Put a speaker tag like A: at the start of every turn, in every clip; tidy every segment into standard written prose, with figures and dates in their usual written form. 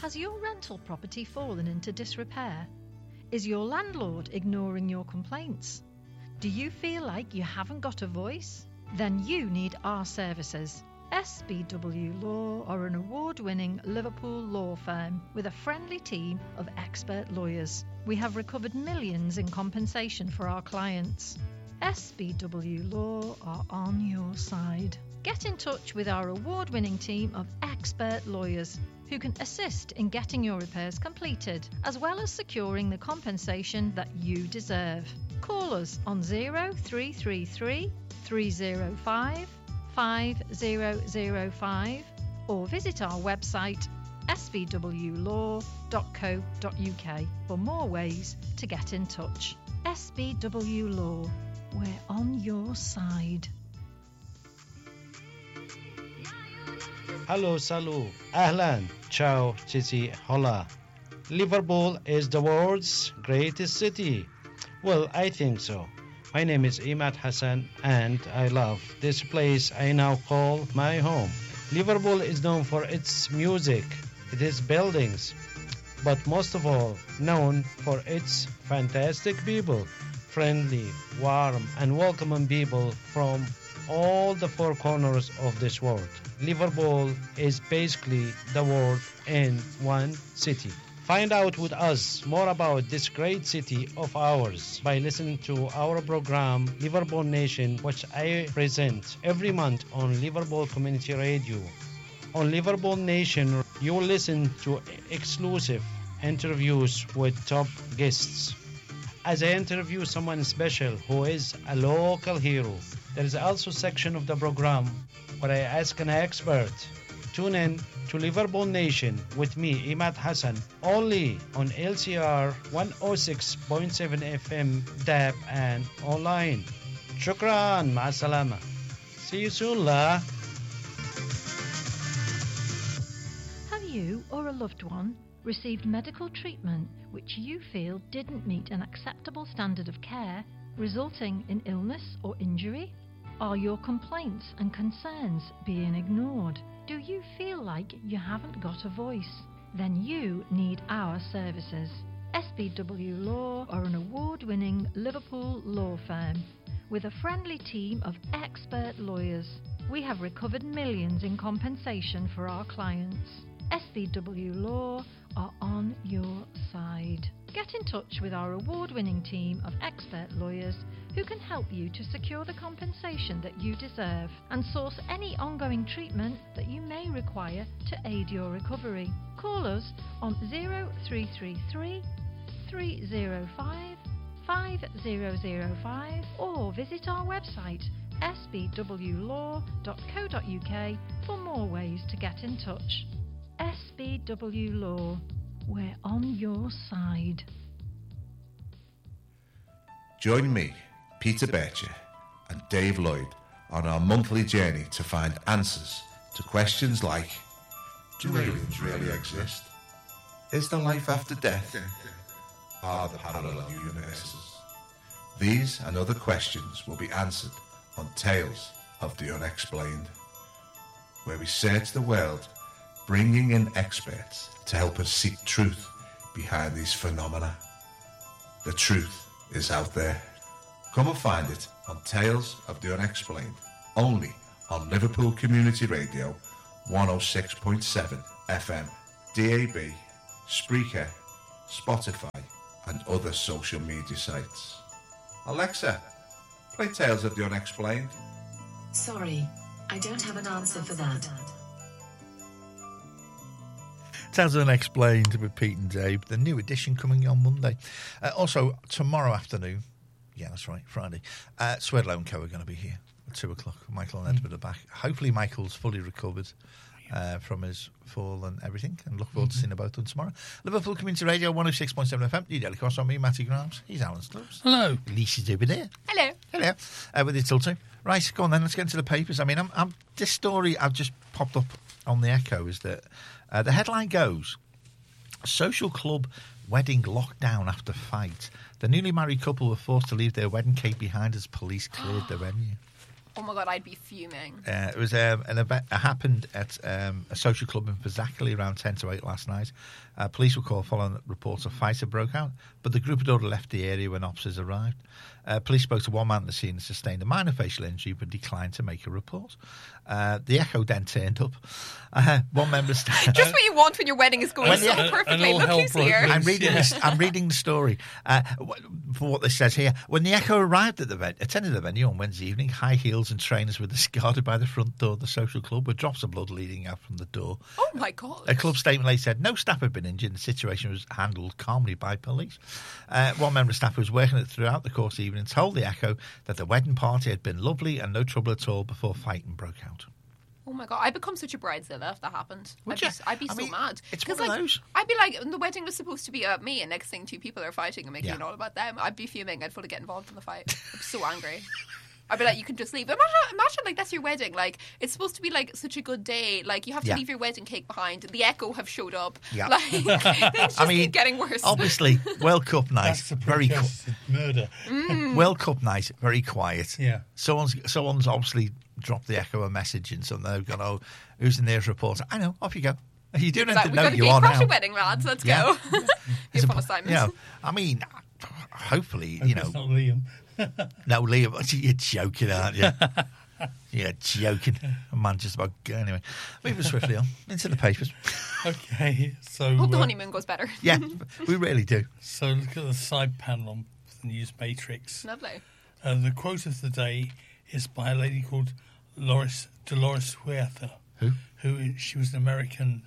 A: Has your rental property fallen into disrepair? Is your landlord ignoring your complaints? Do you feel like you haven't got a voice? Then you need our services. SBW Law are an award-winning Liverpool law firm with a friendly team of expert lawyers. We have recovered millions in compensation for our clients. SBW Law are on your side. Get in touch with our award-winning team of expert lawyers who can assist in getting your repairs completed, as well as securing the compensation that you deserve. Call us on 0333 305 5005 or visit our website sbwlaw.co.uk for more ways to get in touch. SBW Law, we're on your side.
B: Hello, salut, ahlan, ciao, titi, hola. Liverpool is the world's greatest city. Well, I think so. My name is Imad Hassan and I love this place I now call my home. Liverpool is known for its music, its buildings, but most of all known for its fantastic people, friendly, warm and welcoming people from all the four corners of this world. Liverpool is basically the world in one city. Find out with us more about this great city of ours by listening to our program Liverpool Nation, which I present every month on Liverpool Community Radio. On Liverpool Nation, you will listen to exclusive interviews with top guests. As I interview someone special who is a local hero, there is also a section of the program where I ask an expert. Tune in to Liverpool Nation with me, Imad Hassan, only on LCR 106.7 FM, DAB and online. Shukran, ma'asalama. See you soon, la.
A: Have you or a loved one received medical treatment which you feel didn't meet an acceptable standard of care, resulting in illness or injury? Are your complaints and concerns being ignored? Do you feel like you haven't got a voice? Then you need our services. SBW Law are an award-winning Liverpool law firm with a friendly team of expert lawyers. We have recovered millions in compensation for our clients. SBW Law are on your side. Get in touch with our award-winning team of expert lawyers who can help you to secure the compensation that you deserve and source any ongoing treatment that you may require to aid your recovery. Call us on 0333 305 5005 or visit our website sbwlaw.co.uk for more ways to get in touch. SBW Law, we're on your side.
C: Join me, Peter Bircher and Dave Lloyd on our monthly journey to find answers to questions like: do aliens really exist? Is there life after death? Are there parallel universes? These and other questions will be answered on Tales of the Unexplained, where we search the world, bringing in experts to help us seek truth behind these phenomena. The truth is out there. Come and find it on Tales of the Unexplained, only on Liverpool Community Radio 106.7 FM, DAB, Spreaker, Spotify and other social media sites. Alexa, play Tales of the Unexplained.
D: Sorry, I don't have an answer for that.
E: Tales of Unexplained with Pete and Dave, the new edition coming on Monday. Also, tomorrow afternoon, yeah, that's right, Friday, Swedlow & Co are going to be here at 2 o'clock. Michael and Edward are back. Hopefully Michael's fully recovered from his fall and everything, and look forward to seeing both of them tomorrow. Liverpool Community Radio 106.7 FM, New Delhi Cross on me, Matty Grimes. He's Alan Stubbs.
F: Hello.
E: Lisa's over there.
G: Hello.
E: Hello. With it till two. Right, go on then, let's get into the papers. I mean, this story I've just popped up on the Echo is that the headline goes: social club wedding lockdown after fight. The newly married couple were forced to leave their wedding cake behind as police cleared the venue.
F: Oh my God, I'd be fuming.
E: It was an event. It happened at a social club in Fazakerley around 10 to 8 last night. Police were called following reports a fight had broke out, but the group had already left the area when officers arrived. Police spoke to one man at the scene and sustained a minor facial injury, but declined to make a report. The Echo then turned up. One member staff.
F: Just what you want when your wedding is going so
G: and
F: perfectly.
G: all
F: Look
G: hell
F: who's
G: broke
F: here.
G: loose.
E: I'm reading the story for what this says here. When the Echo arrived at attended the venue on Wednesday evening, high heels and trainers were discarded by the front door of the social club with drops of blood leading out from the door.
F: Oh my God.
E: A club statement later said no staff had been injured and the situation was handled calmly by police. One member of staff who was working it throughout the course of the evening told the Echo that the wedding party had been lovely and no trouble at all before fighting broke out.
F: Oh my God, I'd become such a bridezilla if that happened.
E: Would
F: I'd be
E: you? I
F: so
E: mean,
F: mad.
E: it's
F: 'Cause,
E: one of those.
F: I'd be like, the wedding was supposed to be about me, and next thing 2 people are fighting and making
E: Yeah.
F: it all about them. I'd be fuming. I'd fully get involved in the fight. I'm so angry. I'd be like, you can just leave. Imagine like that's your wedding. Like it's supposed to be like such a good day. Like you have to
E: Yeah.
F: leave your wedding cake behind. The Echo have showed up.
E: Yeah.
F: Like things just keep getting worse.
E: Obviously, World Cup night,
G: That's the
E: very
G: protested murder.
E: World Cup night, very quiet.
G: Yeah.
E: Someone's obviously dropped the Echo a message and something. They've gone, oh, who's the nearest reporter? I know, off you go. Are you doing
F: Like,
E: anything?
F: we've
E: No,
F: got a
E: you
F: gate
E: are
F: crash
E: now.
F: wedding, lads. Let's
E: Yeah.
F: go.
E: It's
F: Be a
E: a-
F: fun assignment.
E: You know, I mean, hopefully,
G: Hope
E: you
G: it's
E: know,
G: not Liam.
E: no, Liam, you're joking, aren't you? You're joking. Man, just about anyway. Moving swiftly on into the papers.
G: Okay, so
F: Hope the honeymoon goes better.
E: Yeah, we really do.
G: so look at the side panel on the News Matrix.
F: Lovely.
G: The quote of the day is by a lady called Dolores Huerta.
E: Who?
G: She was an American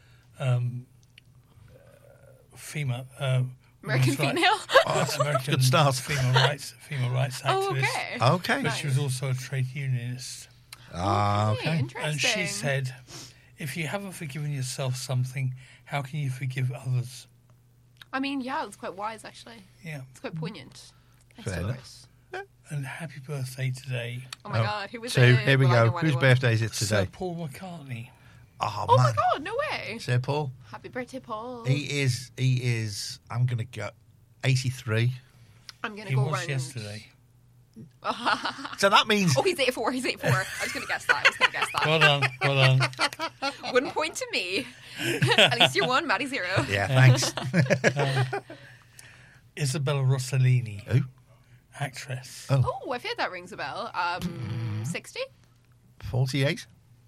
G: female.
F: American
G: women's right-
F: female.
G: American
E: Good start.
G: female rights activist.
F: Oh, okay.
E: Okay.
G: But she was also a trade unionist.
E: Okay.
F: Interesting.
G: And she said, if you haven't forgiven yourself something, how can you forgive others?
F: I mean, yeah, it's quite wise, actually.
G: Yeah.
F: It's quite poignant. Thanks,
E: Fair
F: Dolores.
G: And happy birthday today,
F: Oh my God, who was
E: So
F: it?
E: here we
F: Well, I
E: go.
F: know
E: Whose
F: anyone.
E: birthday is it
G: Sir
E: today?
G: Paul McCartney.
E: Oh,
F: Oh
E: man.
F: my God, no way.
E: Sir Paul.
F: Happy birthday, Paul.
E: He is, I'm going to go 83.
F: I'm going to
G: He
F: go
G: was
F: round.
G: yesterday.
E: So that means
F: Oh, he's 84. He's 84. I was going to guess that.
G: Well done.
F: 1 point to me. At least you're 1, Maddie 0.
E: yeah, thanks.
G: Isabella Rossellini,
E: Who?
G: actress.
F: Oh, I feel that rings a bell. 60?
E: 48.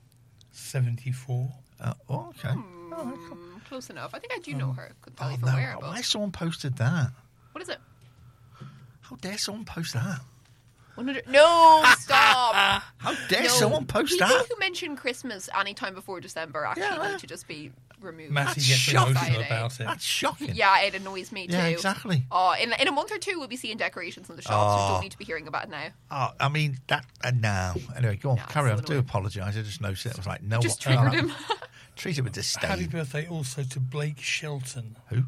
G: 74.
E: Oh, okay.
F: Close enough. I think I do know her. Couldn't tell
E: Oh,
F: you from
E: no.
F: where,
E: Why
F: but...
E: someone posted that?
F: What is it?
E: How dare someone post that?
F: 100... No, stop.
E: How dare
F: No.
E: someone post
F: People
E: that?
F: who mention Christmas any time before December actually
E: Yeah.
F: need to just be removed.
G: Matty
E: That's
G: gets
E: shocking.
G: emotional about it.
E: That's shocking.
F: Yeah, it annoys me too.
E: Yeah, exactly.
F: Oh, in a month or 2, we'll be seeing decorations in the shops.
E: Oh.
F: We don't need to be hearing about it now.
E: Oh, I mean, that. No. Anyway, go on.
F: No,
E: carry on.
F: it's
E: I do
F: annoying.
E: apologise. I just noticed it. I was like, no.
F: Just
E: what-
F: triggered him.
E: Treat it with
G: Happy
E: disdain.
G: birthday also to Blake Shelton.
E: Who?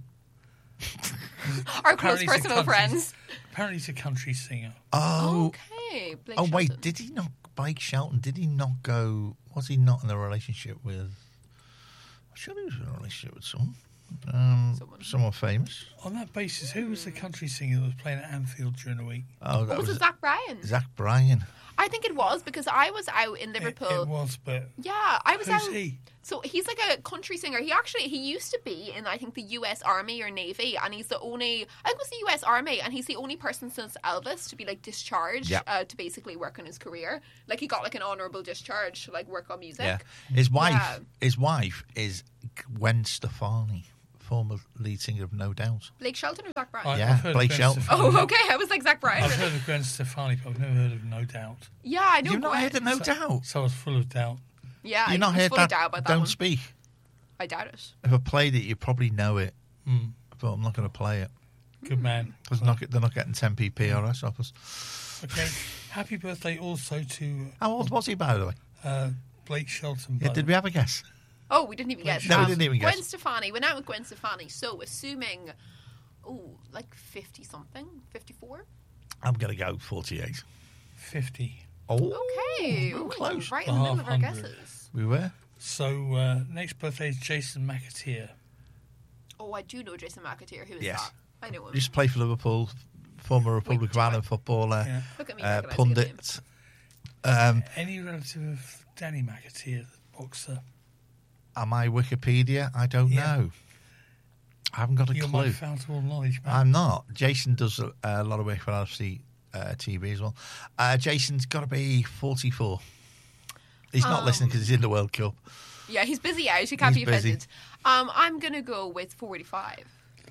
F: Our close
G: Apparently he's a
F: personal
G: country-
F: friends.
G: Apparently he's a country singer.
E: Oh.
F: Okay. Blake
E: Oh, wait.
F: Shelton.
E: Did he not. Blake Shelton, did he not go. Was he not in a relationship with. I'm sure he was in a relationship with someone. Someone famous.
G: On that basis, who was the country singer that was playing at Anfield during the week?
E: Oh, that
F: Oh, was
E: was
F: it Zach Bryan?
E: Zach Bryan.
F: I think it was because I was out in
G: It
F: Liverpool.
G: was, but
F: Yeah, I was
G: who's
F: out.
G: he?
F: So he's like a country singer. He used to be in, I think, the US Army or Navy, and he's the only, I think it was the US Army, and he's the only person since Elvis to be like discharged
E: Yeah.
F: to basically work on his career. Like he got like an honourable discharge to like work on music.
E: Yeah. His wife.
F: Yeah.
E: His wife is Gwen Stefani, former lead singer of No Doubt.
F: Blake Shelton or Zach Bryan?
E: Yeah,
G: I've heard of
E: Blake
G: Gwen
E: Shelton.
G: Stefani.
F: Oh, okay. I was like Zach Bryan.
G: I've heard of Gwen Stefani, but I've never heard of No Doubt.
F: Yeah, I know.
E: You've not
F: Gwen.
E: heard of No Doubt?
G: So I was full of doubt.
F: Yeah,
E: You've not
F: I
E: heard
F: fully
E: that?
F: doubt about that
E: Don't
F: one.
E: speak.
F: I doubt it.
E: If I played it, you probably know it.
G: Mm.
E: But I'm not going to play it.
G: Good man.
E: Because they're not getting 10p PRS off us.
G: Okay. Happy birthday also to
E: How old was he, by the way?
G: Blake Shelton.
E: Yeah, did we have a guess?
F: Oh, we didn't even guess.
E: No, we didn't even guess.
F: Gwen Stefani. Went out with Gwen Stefani. So, assuming, like 50-something, 54?
E: I'm going to go 48.
G: 50.
E: Oh,
F: Okay.
E: we're
F: Ooh,
E: close.
F: right in the middle of our
G: 100.
F: guesses.
E: We were.
G: So next birthday is Jason McAteer.
F: Oh, I do know Jason McAteer. Who is
E: Yes.
F: that? I know him.
E: Used to play for Liverpool, former Republic of
F: do I?
E: Ireland footballer,
G: Yeah.
F: Look at me. recognise the name.
E: pundit.
G: Any relative of Danny McAteer, the boxer?
E: Am I Wikipedia? I don't
G: Yeah.
E: know. I haven't got a
G: You're my
E: clue.
G: fount of all knowledge, man.
E: I'm not. Jason does a lot of work for RFC TV as well. Jason's got to be 44. He's not listening because he's in the World Cup.
F: Yeah, he's busy out. He can't
E: He's
F: be
E: busy.
F: offended. I'm going to go with 45.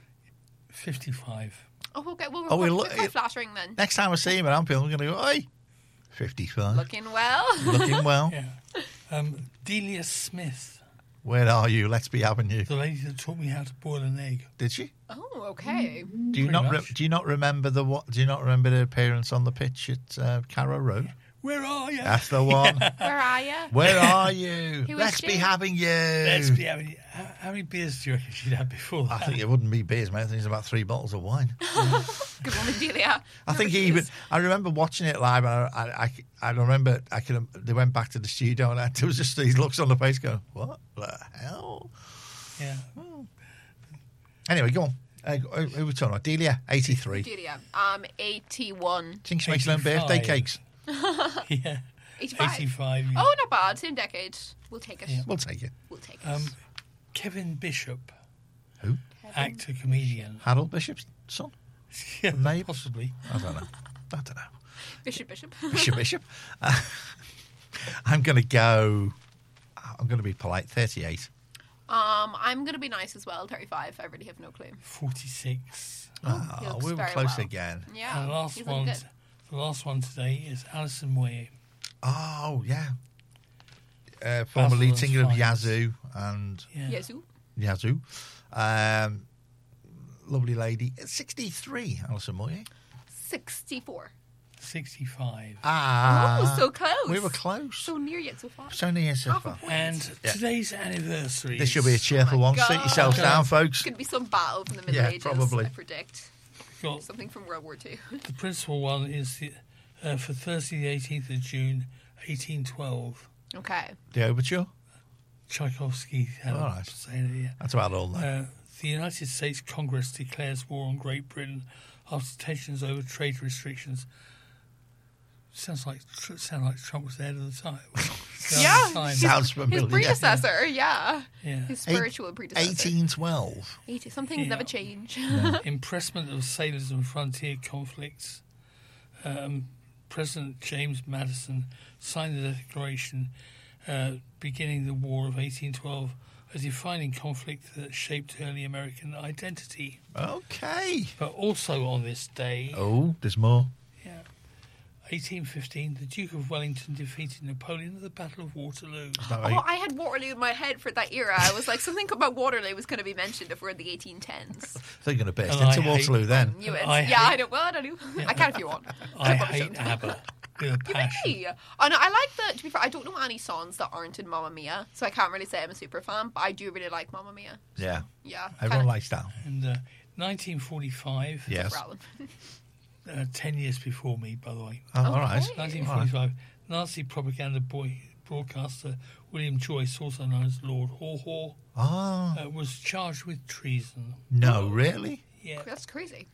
G: 55.
F: Oh, okay. Well,
E: Oh,
F: we're
E: we'll
F: quite
E: look-
F: flattering then.
E: Next time I see him at Anfield, I'm going to go, oi, 55.
F: Looking well.
E: Looking well.
G: Yeah. Delia Smith,
E: Where are you? Let's be having you.
G: the lady that taught me how to boil an egg.
E: Did she?
F: Oh, okay.
E: Do you
G: Pretty
E: not?
G: much.
E: Do you not remember Do you not remember the appearance on the pitch at Carrow Road?
G: Where are you?
E: That's the one.
F: Where are you?
E: Where are you?
F: Who is
E: Let's be
F: she?
E: having you.
G: Let's be having. How many beers do you reckon she'd had before that?
E: I think it wouldn't be beers, mate. I think it's about 3 bottles of wine.
F: Good woman, Delia.
E: I think I remember watching it live, and I remember they went back to the studio, and there was just these looks on the face going, what the hell?
G: Yeah.
E: Anyway, go on. Who we talking about? Delia, 83.
F: Delia. 81.
E: Think she makes her own
G: 85.
E: birthday cakes?
G: Yeah.
F: 85.
G: 85. Yeah.
F: Oh, not bad. Same decade. We'll take it.
G: Yeah.
E: We'll take it.
F: We'll take it.
G: Kevin Bishop,
E: Who?
G: actor, comedian.
E: Harold Bishop's son?
G: Yeah,
E: Name?
G: possibly.
E: I don't know.
F: Bishop.
E: Bishop. I'm going to be polite, 38.
F: I'm going to be nice as well. 35. I really have no clue.
G: 46.
F: He looks
E: We were
F: very
E: close
F: well.
E: again.
F: Yeah.
G: And
F: he's looking good.
G: the last one today is Alison Moyet.
E: Oh, yeah. Former lead
G: Buffalo's
E: singer of
G: finest.
E: Yazoo and
G: Yeah.
F: Yazoo.
E: Yazoo. Lovely lady. 63, Alison Moyet.
F: 64.
G: 65.
F: Oh, so close.
E: We were close.
F: So near yet so far.
E: So near so far.
G: And
E: Yeah.
G: today's anniversary.
E: This should be a cheerful one.
F: God.
E: Sit yourselves down, folks.
F: It's going to be some battle from the Middle
E: Yeah,
F: Ages,
E: probably.
F: I predict.
G: Got
F: Something from World War II.
G: the principal one is for Thursday, the 18th of June, 1812.
F: Okay.
E: The overture?
G: Tchaikovsky had
E: All right.
G: saying it, yeah.
E: That's about all then.
G: The United States Congress declares war on Great Britain after tensions over trade restrictions. Sound like Trump was there at the time.
F: Yeah.
G: Time.
E: Sounds
F: His
E: familiar.
F: predecessor, yeah.
G: Yeah.
F: His spiritual predecessor.
E: 1812.
F: 80. Some things never change.
G: Impressment of sailors and frontier conflicts. President James Madison signed the declaration beginning the War of 1812, a defining conflict that shaped early American identity.
E: Okay.
G: But also on this day,
E: Oh, there's more.
G: 1815, the Duke of Wellington defeated Napoleon at the Battle of Waterloo.
F: Oh, I had Waterloo in my head for that era. I was like, something about Waterloo was going to be mentioned if we're in the 1810s.
E: They're going to burst
G: And I
E: into
G: hate-
E: Waterloo then.
F: Knew it.
G: I
F: Yeah,
G: hate-
F: I know. Well, I don't know. I can if you want.
G: I
F: probably
G: hate
F: shouldn't.
G: ABBA with a passion.
F: Really? Oh, no, I like the. To be fair, I don't know any songs that aren't in Mamma Mia, so I can't really say I'm a super fan. But I do really like Mamma Mia.
E: Yeah.
F: Yeah,
E: Everyone likes that.
G: And 1945,
E: Yes.
F: Growling.
G: 10 years before me, by the way.
E: Oh, all right.
F: Okay.
G: 1945, Nazi propaganda broadcaster William Joyce, also known as Lord Haw Haw,
E: Oh,
G: was charged with treason.
E: no, really?
G: Yeah.
F: That's crazy.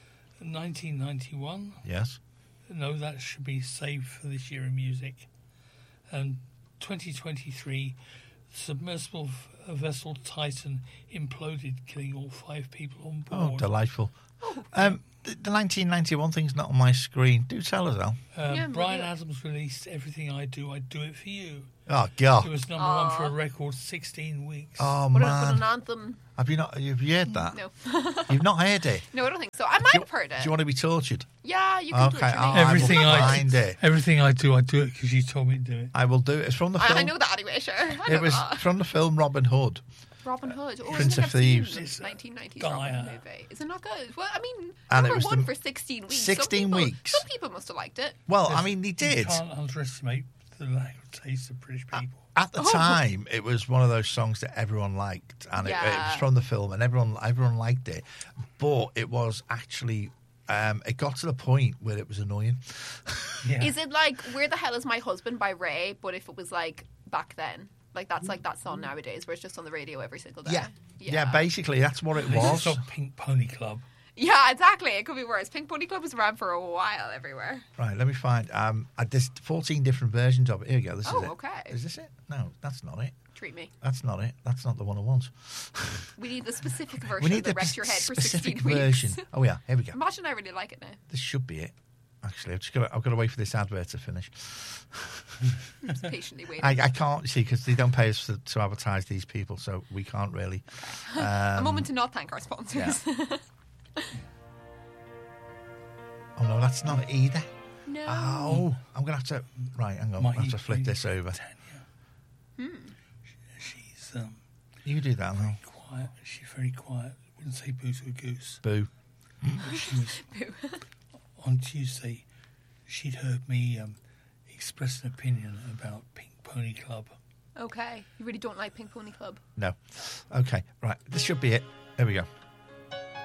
G: 1991,
E: Yes.
G: no, that should be saved for this year in music. And 2023, submersible vessel Titan imploded, killing all 5 people on
E: Oh,
G: board.
E: delightful. The 1991 thing's not on my screen. Do tell us, Al.
F: Yeah,
G: Brian
F: really.
G: Adams released Everything I Do It For You.
E: Oh,
G: It
E: God.
G: was number one for a record 16 weeks.
E: Oh,
F: What
E: man.
F: an anthem.
E: Have you heard that?
F: No.
E: You've not heard it?
F: No, I don't think so. I might have heard it.
E: Do you want to be tortured?
F: Yeah, you can do it
E: Okay,
F: for me.
E: I will
G: Everything
E: find it.
G: Everything I do it because you told me to do it.
E: I will do it. It's from the film.
F: I know that anyway, sure. I know
E: It was
F: that.
E: from the film Robin Hood.
F: Robin Hood. Oh,
E: Prince
F: I think
E: of
F: I've seen
E: Thieves.
F: the
G: It's
F: 1990s
G: dire.
F: Robin Hood movie. Is it not good? Well, I mean,
E: And it
F: number
E: was
F: one
E: the-
F: for 16 weeks.
E: 16 weeks.
F: Some people must have liked it.
E: Well, I mean, he
G: You
E: did.
G: can't underestimate the lack of taste of British people.
E: At the time, it was one of those songs that everyone liked, and it was
F: Yeah.
E: from the film, and everyone liked it. But it was actually, it got to the point where it was annoying.
G: Yeah.
F: Is it like Where the Hell Is My Husband by Ray, but if it was like back then? Like that's like that song nowadays where it's just on the radio every single day.
E: Yeah, basically, that's what it was.
G: It's not Pink Pony Club.
F: Yeah, exactly. It could be worse. Pink Pony Club was around for a while everywhere.
E: Right, let me find. There's 14 different versions of it. Here we go. This is it.
F: Okay.
E: Is this it? No, that's not it.
F: Treat me.
E: That's not it. That's not the one I want.
F: We need the specific version
E: We need
F: that
E: the
F: wrecks your head for 16
E: specific
F: weeks.
E: version. Oh yeah, here we go.
F: Imagine I really like it now.
E: This should be it. Actually, I've got to wait for this advert to finish.
F: I'm just patiently waiting.
E: I can't see because they don't pay us to advertise these people, so we can't really.
F: A moment to not thank our sponsors.
E: Oh no, that's not it either.
F: No.
E: Oh, I'm gonna have to. Right, hang on. I have to flick this over.
G: Tanya. She's
E: You do that now.
G: quiet. She's very quiet. Wouldn't say boo to a goose.
E: Boo.
G: But she was on Tuesday. She'd heard me express an opinion about Pink Pony Club.
F: Okay. You really don't like Pink Pony Club?
E: No. Okay. Right. This should be it. There we go.